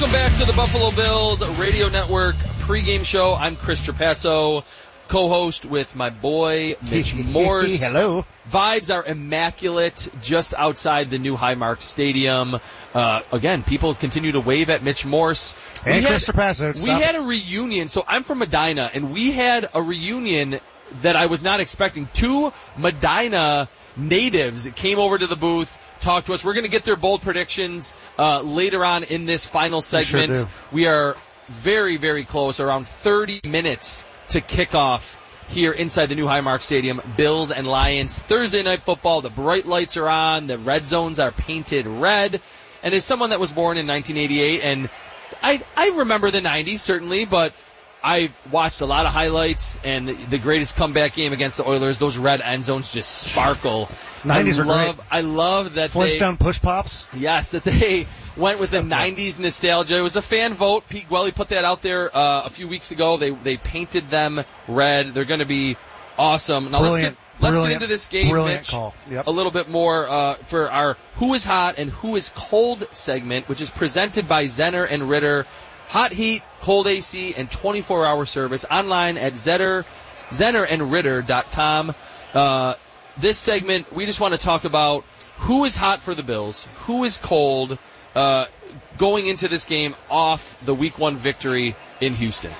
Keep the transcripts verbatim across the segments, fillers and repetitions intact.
Welcome back to the Buffalo Bills Radio Network pregame show. I'm Chris Trapasso, co-host with my boy Mitch Morse. Hello. Vibes are immaculate just outside the new Highmark Stadium. Uh, again, people continue to wave at Mitch Morse. And Chris Trapasso. We had a reunion. So I'm from Medina, and we had a reunion that I was not expecting. Two Medina natives came over to the booth, talk to us. We're going to get their bold predictions uh, later on in this final segment. Sure do. We are very, very close, around thirty minutes to kick off here inside the new Highmark Stadium. Bills and Lions, Thursday night football. The bright lights are on. The red zones are painted red. And as someone that was born in nineteen eighty-eight, and I, I remember the nineties, certainly, but I watched a lot of highlights, and the greatest comeback game against the Oilers, those red end zones just sparkle. nineties I are love, great. I love that Flintstone they, push pops. Yes, that they went with the nineties nostalgia. It was a fan vote. Pete Gwelly put that out there uh, a few weeks ago. They they painted them red. They're going to be awesome. Now Brilliant. let's get let's Brilliant. get into this game, Brilliant Mitch, call. Yep. a little bit more uh, for our Who is Hot and Who is Cold segment, which is presented by Zenner and Ritter. Hot heat, cold A C, and twenty-four hour service online at Zenner, Zenner and Ritter dot com. Uh, this segment, we just want to talk about who is hot for the Bills, who is cold, uh, going into this game off the week one victory in Houston.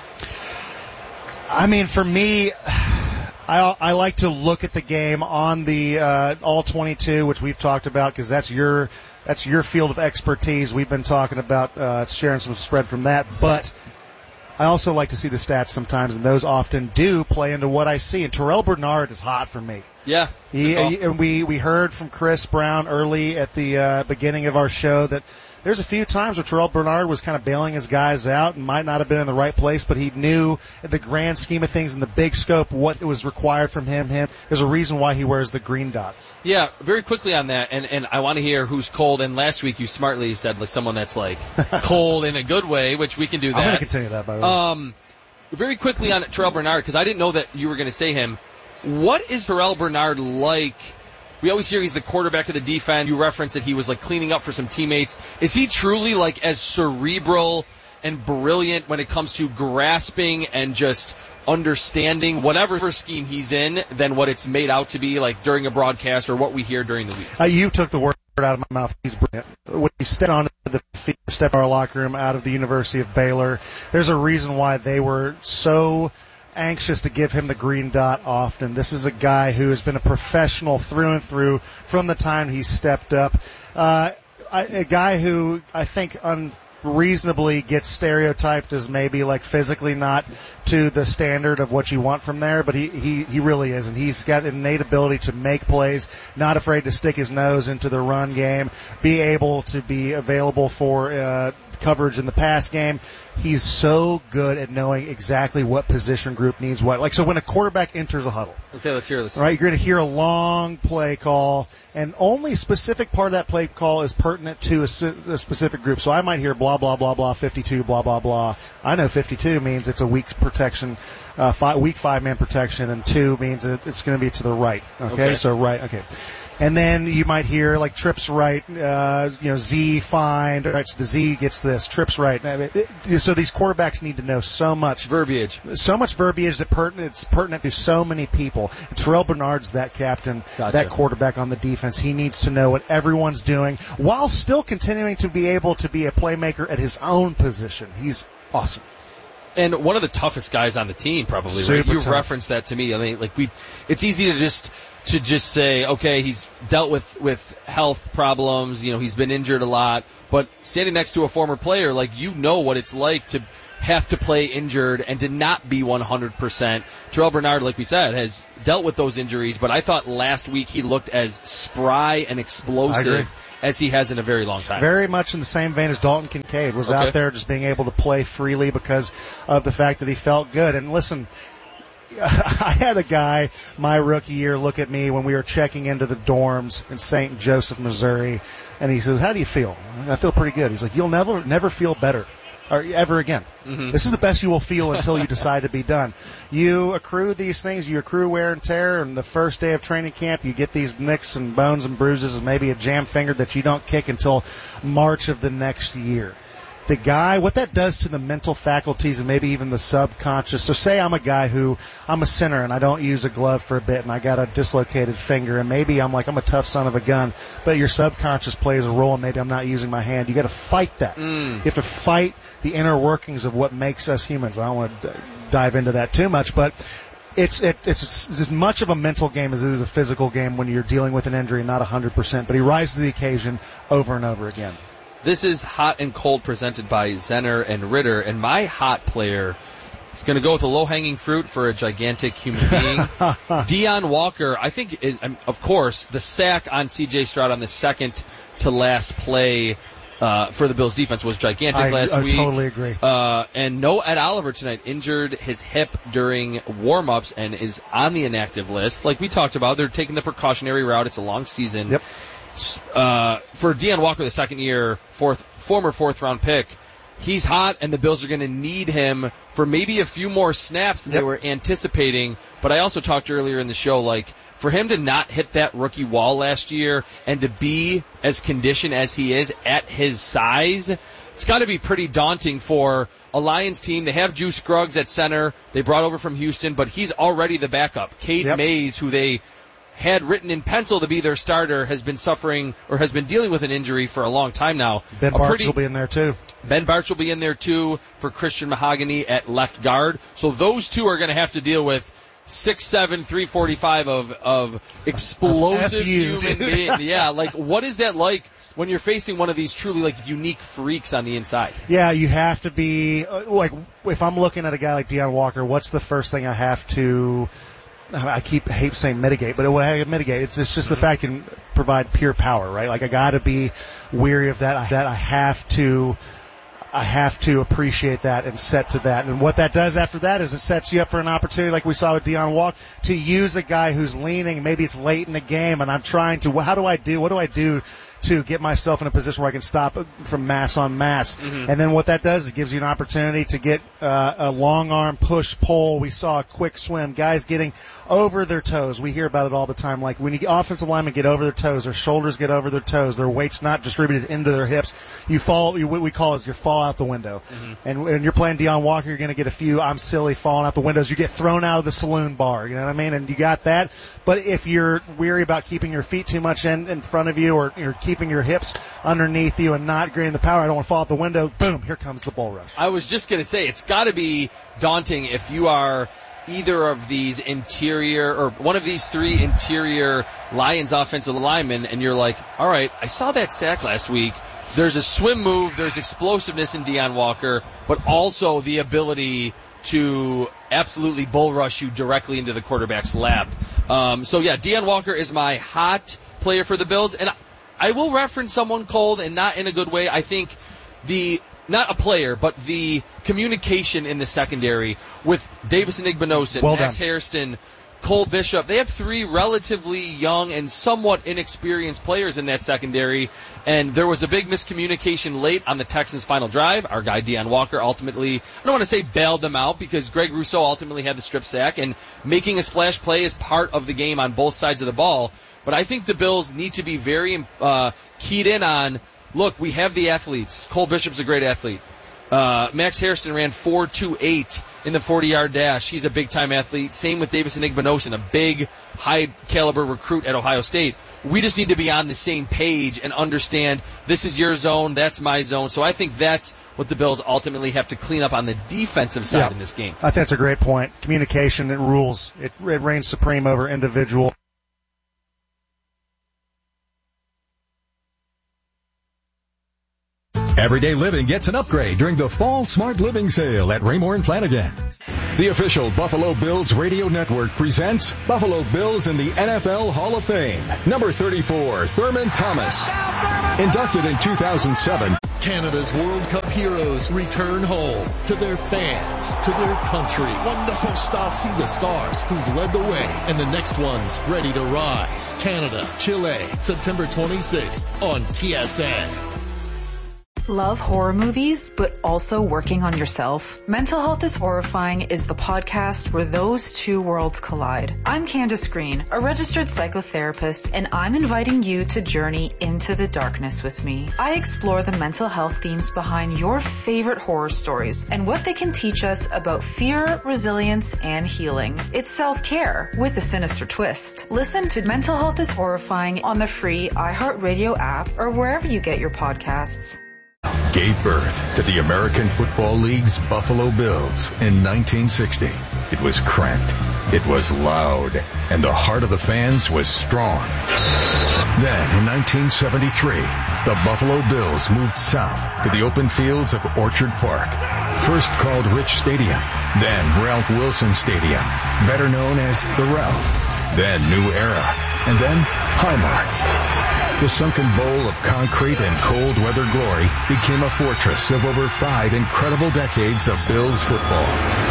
I mean, for me, I, I like to look at the game on the uh, all twenty-two, which we've talked about, because that's your that's your field of expertise. We've been talking about uh, sharing some spread from that, but I also like to see the stats sometimes, and those often do play into what I see. And Terrell Bernard is hot for me. Yeah. He, he, and we, we heard from Chris Brown early at the uh, beginning of our show that there's a few times where Terrell Bernard was kind of bailing his guys out and might not have been in the right place, but he knew in the grand scheme of things, in the big scope, what was required from him. Him. There's a reason why he wears the green dot. Yeah, very quickly on that, and, and I want to hear who's cold. And last week you smartly said like someone that's like cold in a good way, which we can do that. I'm going to continue that, by the way. Um, very quickly on Terrell Bernard, because I didn't know that you were going to say him. What is Terrell Bernard like? We always hear he's the quarterback of the defense. You referenced that he was like cleaning up for some teammates. Is he truly like as cerebral and brilliant when it comes to grasping and just understanding whatever scheme he's in than what it's made out to be like during a broadcast or what we hear during the week? Uh, you took the word out of my mouth. He's brilliant. When he stepped onto the field, stepped our locker room out of the University of Baylor, there's a reason why they were so anxious to give him the green dot often. This is a guy who has been a professional through and through from the time he stepped up. Uh, I, a guy who I think unreasonably gets stereotyped as maybe like physically not to the standard of what you want from there, but he, he, he really is. And he's got an innate ability to make plays, not afraid to stick his nose into the run game, be able to be available for uh, coverage in the pass game. He's so good at knowing exactly what position group needs what. Like, so when a quarterback enters a huddle. Okay, let's hear this. Right, you're going to hear a long play call, and only a specific part of that play call is pertinent to a, a specific group. So I might hear blah, blah, blah, blah, fifty-two, blah, blah, blah. I know fifty-two means it's a weak protection, uh, five, weak five-man protection, and two means it, it's going to be to the right. Okay? Okay. So right, okay. And then you might hear, like, trips right, uh, you know, Z find, right, so the Z gets this, trips right. So these quarterbacks need to know so much. Verbiage. So much verbiage that pertinent, it's pertinent to so many people. And Terrell Bernard's that captain, Gotcha. that quarterback on the defense. He needs to know what everyone's doing while still continuing to be able to be a playmaker at his own position. He's awesome. And one of the toughest guys on the team, probably, right? Super You tough. referenced that to me. I mean, like we, it's easy to just to just say, okay, he's dealt with with health problems. You know, he's been injured a lot. But standing next to a former player, like you know what it's like to have to play injured and to not be one hundred percent. Terrell Bernard, like we said, has dealt with those injuries. But I thought last week he looked as spry and explosive as he has in a very long time. Very much in the same vein as Dalton Kincaid was Okay. out there just being able to play freely because of the fact that he felt good. And listen, I had a guy my rookie year look at me when we were checking into the dorms in Saint Joseph, Missouri, and he says, "How do you feel?" I feel pretty good. He's like, "You'll never, never feel better. Or ever again. Mm-hmm. This is the best you will feel until you decide to be done." You accrue these things, you accrue wear and tear, and the first day of training camp, you get these nicks and bones and bruises and maybe a jam finger that you don't kick until March of the next year. the guy, what that does to the mental faculties and maybe even the subconscious. So say I'm a guy who, I'm a center and I don't use a glove for a bit and I got a dislocated finger and maybe I'm like, I'm a tough son of a gun, but your subconscious plays a role and maybe I'm not using my hand. You got to fight that. Mm. You have to fight the inner workings of what makes us humans. I don't want to dive into that too much, but It's it, it's as much of a mental game as it is a physical game when you're dealing with an injury, not one hundred percent. But he rises to the occasion over and over again. This is Hot and Cold presented by Zenner and Ritter, and my hot player is going to go with a low-hanging fruit for a gigantic human being. Deon Walker, I think, is, of course, the sack on C J Stroud on the second to last play Uh, for the Bills defense was gigantic I, last I week. I totally agree. Uh, and no Ed Oliver tonight, injured his hip during warm-ups and is on the inactive list. Like we talked about, they're taking the precautionary route. It's a long season. Yep. Uh, for Deon Walker, the second year, fourth, former fourth round pick, he's hot and the Bills are going to need him for maybe a few more snaps than yep. they were anticipating. But I also talked earlier in the show, like, for him to not hit that rookie wall last year and to be as conditioned as he is at his size, it's got to be pretty daunting for a Lions team. They have Juice Scruggs at center. They brought over from Houston, but he's already the backup. Cade yep. Mays, who they had written in pencil to be their starter, has been suffering or has been dealing with an injury for a long time now. Ben Bartch pretty, will be in there too. Ben Bartch will be in there too for Christian Mahogany at left guard. So those two are going to have to deal with Six seven, three forty-five of of explosive human being. Yeah, like what is that like when you're facing one of these truly like unique freaks on the inside? Yeah, you have to be like if I'm looking at a guy like Deon Walker, what's the first thing I have to? I keep I hate saying mitigate, but what I have to mitigate it's it's just the fact you can provide pure power, right? Like I got to be weary of that. That I have to. I have to appreciate that and set to that. And what that does after that is it sets you up for an opportunity like we saw with Deon Walker to use a guy who's leaning. Maybe it's late in the game and I'm trying to, how do I do, what do I do to get myself in a position where I can stop from mass on mass. Mm-hmm. And then what that does, it gives you an opportunity to get uh, a long arm push pull. We saw a quick swim, guys getting over their toes. We hear about it all the time. Like when you offensive linemen get over their toes, their shoulders get over their toes, their weight's not distributed into their hips. You fall, you, what we call is you fall out the window. Mm-hmm. And when you're playing Deon Walker, you're going to get a few I'm silly falling out the windows. You get thrown out of the saloon bar. You know what I mean? And you got that. But if you're weary about keeping your feet too much in, in front of you or you're keeping your hips underneath you and not getting the power, I don't want to fall out the window. Boom, here comes the bull rush. I was just going to say, it's got to be daunting if you are either of these interior or one of these three interior Lions offensive linemen and you're like, all right, I saw that sack last week. There's a swim move, there's explosiveness in Deon Walker, but also the ability to absolutely bull rush you directly into the quarterback's lap. Um, so yeah, Deon Walker is my hot player for the Bills, and I will reference someone cold and not in a good way. I think the, not a player, but the communication in the secondary with Davis Igbinosun, well Max done. Hairston, Cole Bishop. They have three relatively young and somewhat inexperienced players in that secondary, and there was a big miscommunication late on the Texans' final drive. Our guy Deon Walker ultimately, I don't want to say bailed them out because Greg Rousseau ultimately had the strip sack, and making a splash play is part of the game on both sides of the ball. But I think the Bills need to be very uh, keyed in on, look, we have the athletes. Cole Bishop's a great athlete. Uh, Max Hairston ran four two eight in the forty-yard dash. He's a big-time athlete. Same with Davis Igbinosun, a big, high-caliber recruit at Ohio State. We just need to be on the same page and understand this is your zone, that's my zone. So I think that's what the Bills ultimately have to clean up on the defensive side yeah. in this game. I think that's a great point. Communication and rules. It, it reigns supreme over individual. Everyday living gets an upgrade during the Fall Smart Living Sale at Raymore and Flanagan. The official Buffalo Bills radio network presents Buffalo Bills in the N F L Hall of Fame. Number thirty-four, Thurman Thomas. Inducted in two thousand seven. Canada's World Cup heroes return home to their fans, to their country. Wonderful start. See the stars who've led the way and the next ones ready to rise. Canada, Chile, September twenty-sixth on T S N. Love horror movies, but also working on yourself? Mental Health is Horrifying is the podcast where those two worlds collide. I'm Candace Green, a registered psychotherapist, and I'm inviting you to journey into the darkness with me. I explore the mental health themes behind your favorite horror stories and what they can teach us about fear, resilience, and healing. It's self-care with a sinister twist. Listen to Mental Health is Horrifying on the free iHeartRadio app or wherever you get your podcasts. Gave birth to the American Football League's Buffalo Bills in nineteen sixty. It was cramped, it was loud, and the heart of the fans was strong. Then, in nineteen seventy-three, the Buffalo Bills moved south to the open fields of Orchard Park. First called Rich Stadium, then Ralph Wilson Stadium, better known as the Ralph. Then New Era, and then Highmark. The sunken bowl of concrete and cold weather glory became a fortress of over five incredible decades of Bills football.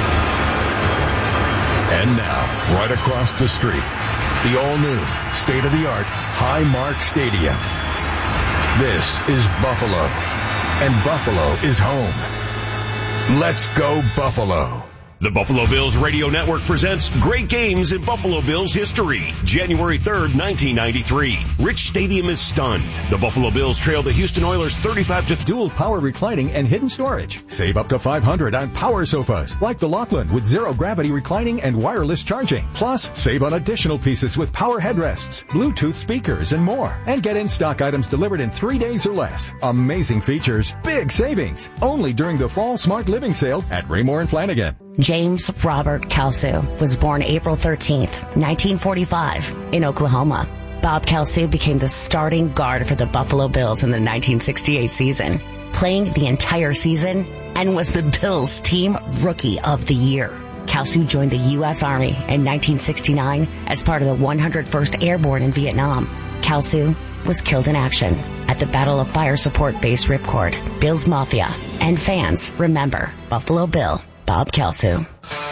And now, right across the street, the all-new, state-of-the-art Highmark Stadium. This is Buffalo, and Buffalo is home. Let's go Buffalo. The Buffalo Bills Radio Network presents Great Games in Buffalo Bills History. January third, nineteen ninety-three. Rich Stadium is stunned. The Buffalo Bills trail the Houston Oilers thirty-five to Dual power reclining and hidden storage. Save up to five hundred dollars on power sofas, like the Laughlin with zero gravity reclining and wireless charging. Plus, save on additional pieces with power headrests, Bluetooth speakers, and more. And get in-stock items delivered in three days or less. Amazing features, big savings. Only during the Fall Smart Living Sale at Raymore and Flanagan. James Robert Kalsu was born April thirteenth, nineteen forty-five, in Oklahoma. Bob Kalsu became the starting guard for the Buffalo Bills in the nineteen sixty-eight season, playing the entire season and was the Bills' team rookie of the year. Kalsu joined the U S Army in nineteen sixty-nine as part of the one hundred first Airborne in Vietnam. Kalsu was killed in action at the Battle of Fire Support Base Ripcord. Bills Mafia and fans remember Buffalo Bill Bob Kalsu.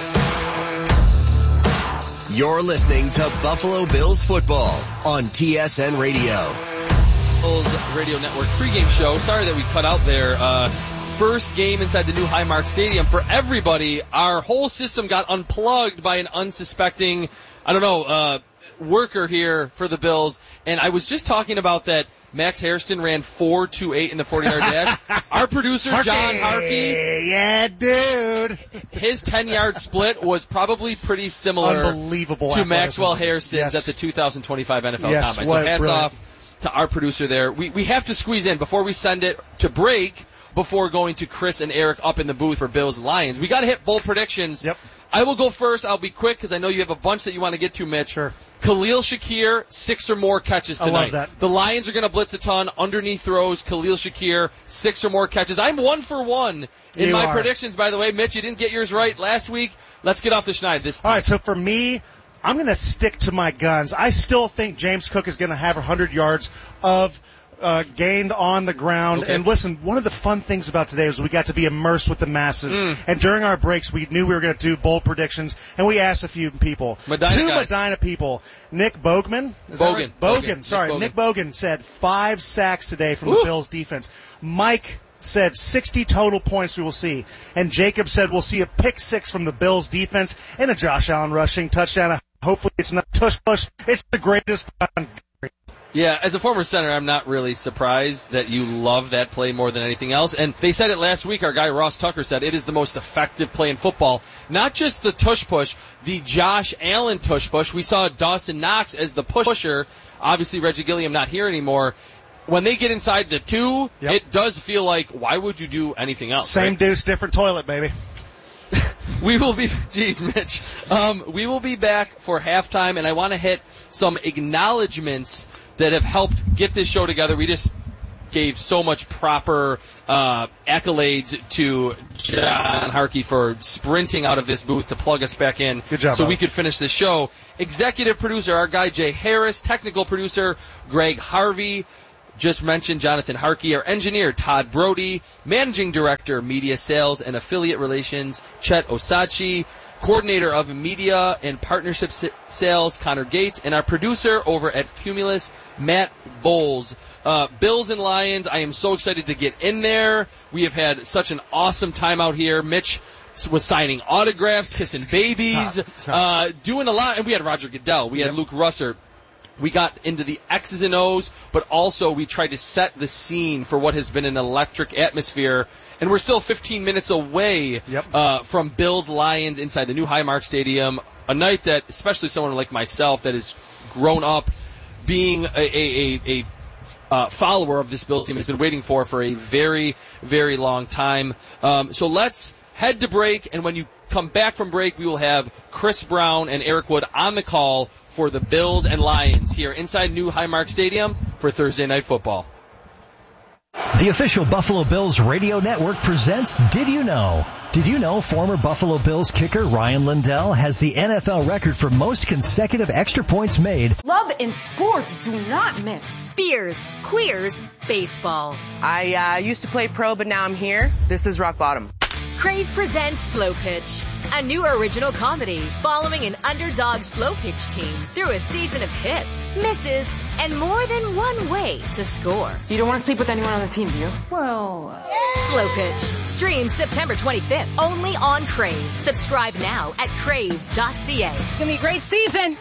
You're listening to Buffalo Bills football on T S N Radio. Bills Radio Network pregame show. Sorry that we cut out there. Uh, first game inside the new Highmark Stadium for everybody. Our whole system got unplugged by an unsuspecting, I don't know, uh, worker here for the Bills. And I was just talking about that Max Hairston ran four two eight in the forty-yard dash. Our producer, Harkey. John Harkey. Yeah, dude. His ten-yard split was probably pretty similar Unbelievable to Maxwell athleticism. Hairston's Yes. at the two thousand twenty-five N F L Yes, Combine. So what hats brilliant. off to our producer there. We we have to squeeze in before we send it to break before going to Chris and Eric up in the booth for Bills and Lions. We got to hit bold predictions. Yep. I will go first. I'll be quick because I know you have a bunch that you want to get to, Mitch. Sure. Khalil Shakir, six or more catches I tonight. love that. The Lions are going to blitz a ton. Underneath throws, Khalil Shakir, six or more catches. I'm one for one in You my are. predictions, by the way. Mitch, you didn't get yours right last week. Let's get off the schneid this time. All right, so for me, I'm going to stick to my guns. I still think James Cook is going to have one hundred yards of uh, gained on the ground. Okay. And listen, one of the fun things about today is we got to be immersed with the masses. Mm. And during our breaks, we knew we were going to do bold predictions, and we asked a few people. Medina Two guys. Medina people. Nick Bogman. Is that Bogan. right? Bogan. Bogan. Sorry, Nick Nick Bogan. Bogan said five sacks today from Woo. the Bills defense. Mike said sixty total points we will see. And Jacob said we'll see a pick six from the Bills defense and a Josh Allen rushing touchdown. Hopefully it's not tush push. It's the greatest. Yeah, as a former center, I'm not really surprised that you love that play more than anything else. And they said it last week. Our guy Ross Tucker said it is the most effective play in football. Not just the tush push, the Josh Allen tush push. We saw Dawson Knox as the pusher. Obviously, Reggie Gilliam not here anymore. When they get inside the two, Yep. it does feel like, why would you do anything else? Same right? deuce, different toilet, baby. We will be, geez, Mitch. Um, we will be back for halftime, and I want to hit some acknowledgments that have helped get this show together. We just gave so much proper uh, accolades to John Harkey for sprinting out of this booth to plug us back in Good job, so Bob. we could finish this show. Executive producer, our guy Jay Harris. Technical producer, Greg Harvey. Just mentioned Jonathan Harkey. Our engineer, Todd Brody. Managing director, media sales and affiliate relations, Chet Osachi. coordinator of media and partnership sales, Connor Gates, and our producer over at Cumulus, Matt Bowles. Uh, Bills and Lions, I am so excited to get in there. We have had such an awesome time out here. Mitch was signing autographs, kissing babies, uh, doing a lot. And we had Roger Goodell. We had yep. Luke Russer. We got into the X's and O's, but also we tried to set the scene for what has been an electric atmosphere. And we're still fifteen minutes away yep. uh, from Bills Lions inside the new Highmark Stadium. A night that, especially someone like myself that has grown up being a, a, a, a uh, follower of this Bills team, has been waiting for for a very, very long time. Um, so let's head to break, and when you come back from break, we will have Chris Brown and Eric Wood on the call for the Bills and Lions here inside new Highmark Stadium for Thursday Night Football. The official Buffalo Bills radio network presents Did You Know? Did you know former Buffalo Bills kicker Ryan Lindell has the N F L record for most consecutive extra points made? Love and sports do not mix. Beers, queers, baseball. I uh, used to play pro, but now I'm here. This is rock bottom. Crave presents Slow Pitch, a new original comedy following an underdog slow pitch team through a season of hits, misses, and more than one way to score. You don't want to sleep with anyone on the team, do you? Well, Slow Pitch. Streams September twenty-fifth, only on Crave. Subscribe now at crave dot c a. It's going to be a great season.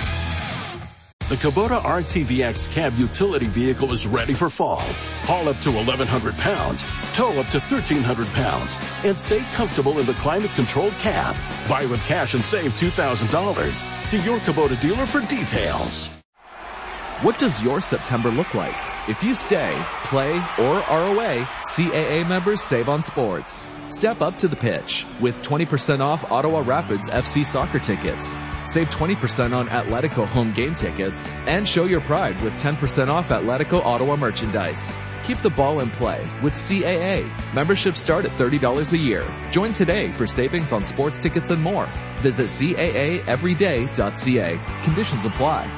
The Kubota R T V X cab utility vehicle is ready for fall. Haul up to eleven hundred pounds, tow up to thirteen hundred pounds, and stay comfortable in the climate-controlled cab. Buy with cash and save two thousand dollars. See your Kubota dealer for details. What does your September look like? If you stay, play, or are away, C A A members save on sports. Step up to the pitch with twenty percent off Ottawa Rapids F C soccer tickets. Save twenty percent on Atletico home game tickets, and show your pride with ten percent off Atletico Ottawa merchandise. Keep the ball in play with C A A. Memberships start at thirty dollars a year. Join today for savings on sports tickets and more. Visit C A A everyday dot c a. Conditions apply.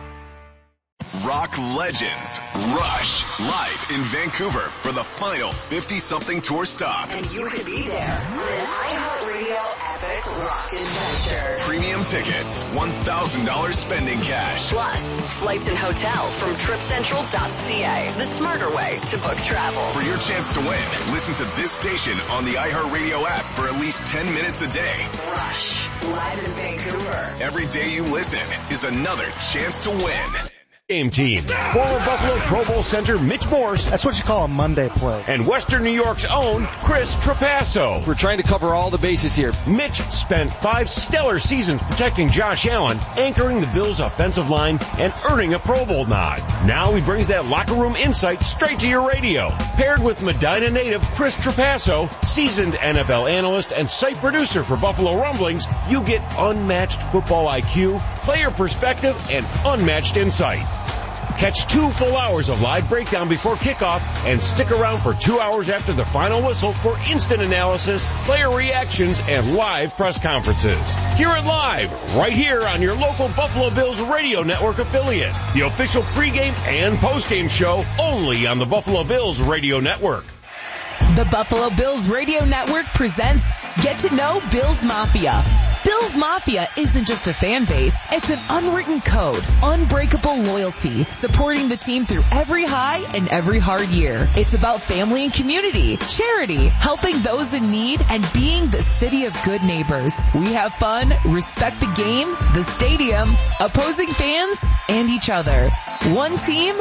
Rock legends Rush live in Vancouver for the final fifty-something tour stop. And you could be there on an iHeartRadio epic rock adventure. Premium tickets, one thousand dollars spending cash. Plus, flights and hotel from trip central dot c a, the smarter way to book travel. For your chance to win, listen to this station on the iHeartRadio app for at least ten minutes a day. Rush, live in Vancouver. Every day you listen is another chance to win. Game team. Former Buffalo Pro Bowl center Mitch Morse. That's what you call a Monday play. And Western New York's own Chris Trapasso. We're trying to cover all the bases here. Mitch spent five stellar seasons protecting Josh Allen, anchoring the Bills' offensive line, and earning a Pro Bowl nod. Now he brings that locker room insight straight to your radio. Paired with Medina native Chris Trapasso, seasoned N F L analyst and site producer for Buffalo Rumblings, you get unmatched football I Q, player perspective, and unmatched insight. Catch two full hours of live breakdown before kickoff and stick around for two hours after the final whistle for instant analysis, player reactions, and live press conferences. Hear it live right here on your local Buffalo Bills radio network affiliate. The official pregame and postgame show only on the Buffalo Bills radio network. The Buffalo Bills radio network presents Get to Know Bills Mafia. Bills Mafia isn't just a fan base, it's an unwritten code, unbreakable loyalty, supporting the team through every high and every hard year. It's about family and community, charity, helping those in need, and being the city of good neighbors. We have fun, respect the game, the stadium, opposing fans, and each other. One team,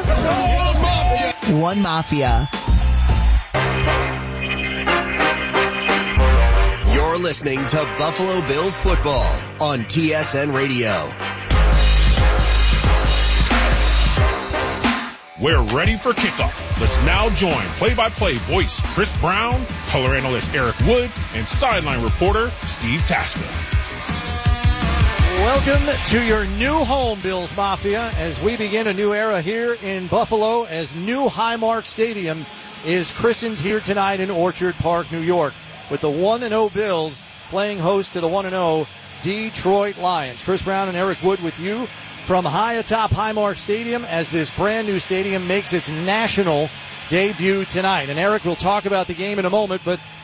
one mafia. You're listening to Buffalo Bills football on T S N Radio. We're ready for kickoff. Let's now join play-by-play voice Chris Brown, color analyst Eric Wood, and sideline reporter Steve Taska. Welcome to your new home, Bills Mafia, as we begin a new era here in Buffalo as new Highmark Stadium is christened here tonight in Orchard Park, New York, with the one and oh Bills playing host to the one and oh Detroit Lions. Chris Brown and Eric Wood with you from high atop Highmark Stadium as this brand new stadium makes its national debut tonight. And Eric will talk about the game in a moment, but